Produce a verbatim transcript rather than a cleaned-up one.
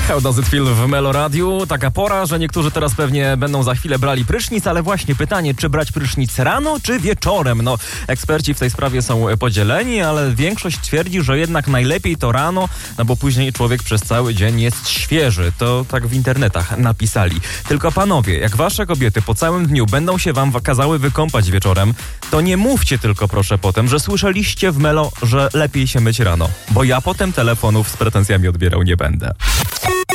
How Does It Feel w Meloradiu. Taka pora, że niektórzy teraz pewnie będą za chwilę brali prysznic, ale właśnie pytanie, czy brać prysznic rano, czy wieczorem? No, eksperci w tej sprawie są podzieleni, ale większość twierdzi, że jednak najlepiej to rano, no bo później człowiek przez cały dzień jest świeży. To tak w internetach napisali. Tylko panowie, jak wasze kobiety po całym dniu będą się wam kazały wykąpać wieczorem, to nie mówcie tylko proszę potem, że słyszeliście w Melo, że lepiej się myć rano, bo ja potem telefonów z pretensjami odbierał nie będę.